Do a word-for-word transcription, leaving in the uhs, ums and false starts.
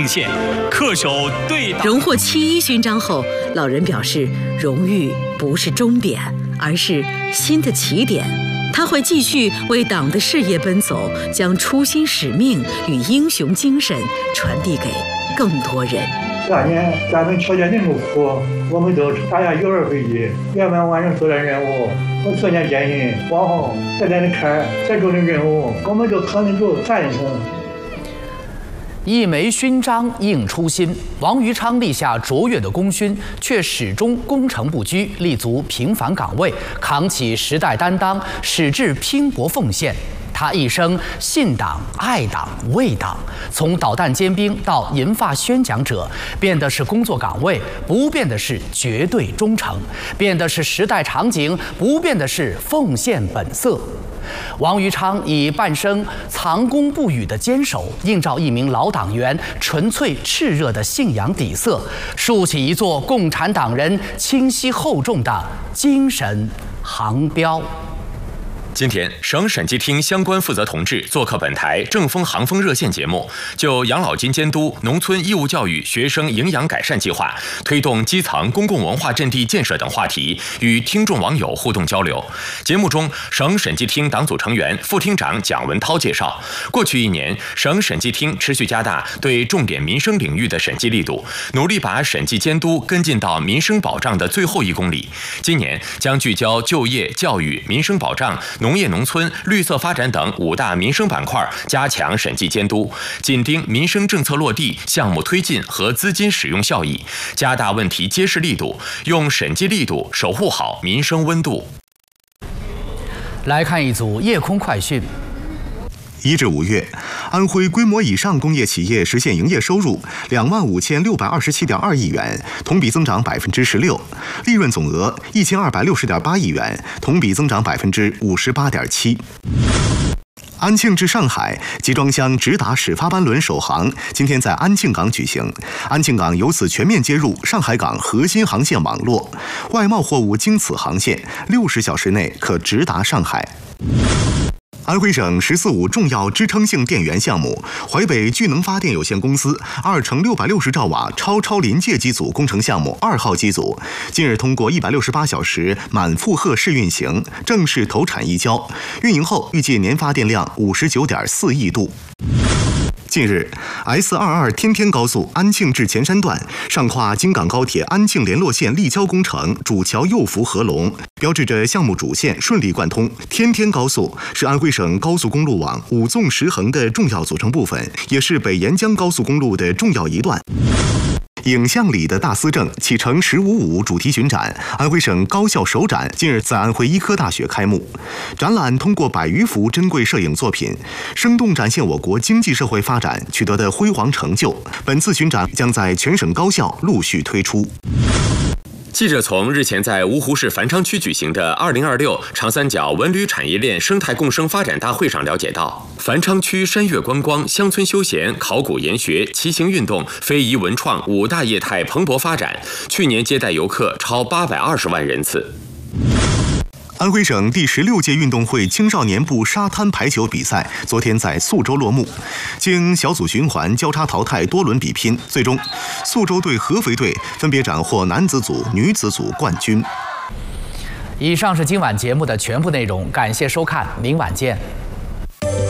奉献，恪守对党。 荣获七一勋章后，老人表示，荣誉不是终点，而是新的起点。他会继续为党的事业奔走，将初心使命与英雄精神传递给更多人。 大年咱们条件那么苦，我们都大家有儿回忆，圆满完成作战任务。我特别坚信，往后再来的坎，再重的任务，我们都可能够战胜。 一枚勋章应初心，王于昌立下卓越的功勋，却始终功成不居，立足平凡岗位，扛起时代担当，矢志拼搏奉献。他一生信党、爱党、为党，从导弹尖兵到银发宣讲者，变的是工作岗位，不变的是绝对忠诚；变的是时代场景，不变的是奉献本色。王于昌以半生藏功不语的坚守，映照一名老党员纯粹炽热的信仰底色，竖起一座共产党人清晰厚重的精神航标。 今天，省审计厅相关负责同志做客本台《正风航风热线》节目，就养老金监督、农村义务教育学生营养改善计划、推动基层公共文化阵地建设等话题，与听众网友互动交流。节目中，省审计厅党组成员、副厅长蒋文涛介绍，过去一年，省审计厅持续加大对重点民生领域的审计力度，努力把审计监督跟进到民生保障的最后一公里。今年将聚焦就业、教育、民生保障、农业农村、绿色发展等五大民生板块，加强审计监督，紧盯民生政策落地、项目推进和资金使用效益，加大问题揭示力度，用审计力度守护好民生温度。 来看一组夜空快讯。 一至五月，安徽规模以上工业企业实现营业收入两万五千六百二十七点二亿元，同比增长百分之十六；利润总额一千二百六十点八亿元，同比增长百分之五十八点七。安庆至上海集装箱直达始发班轮首航今天在安庆港举行，安庆港由此全面接入上海港核心航线网络，外贸货物经此航线六十小时内可直达上海。安徽省“十四五”重要支撑性电源项目淮北聚能发电有限公司二乘六百六十兆瓦超超临界机组工程项目二号机组，近日通过一百六十八小时满负荷试运行，正式投产移交。运营后预计年发电量五十九点四亿度。近日 ，S 二二天天高速安庆至前山段上跨京港高铁安庆联络线立交工程主桥右幅合龙，标志着项目主线顺利贯通。天天高速是安徽省高速公路网五纵十横的重要组成部分，也是北沿江高速公路的重要一段。影像里的大思政启程十五五主题巡展，安徽省高校首展近日在安徽医科大学开幕。展览通过百余幅珍贵摄影作品，生动展现我国经济社会发展取得的辉煌成就。本次巡展将在全省高校陆续推出。 记者从日前在芜湖市繁昌区举行的二零二六长三角文旅产业链生态共生发展大会上了解到，繁昌区山岳观光、乡村休闲、考古研学、骑行运动、非遗文创五大业态蓬勃发展，去年接待游客超八百二十万人次。 安徽省第十六届运动会青少年部沙滩排球比赛昨天在宿州落幕，经小组循环交叉淘汰多轮比拼，最终宿州队、合肥队分别斩获男子组、女子组冠军。 以上是今晚节目的全部内容，感谢收看，明晚见。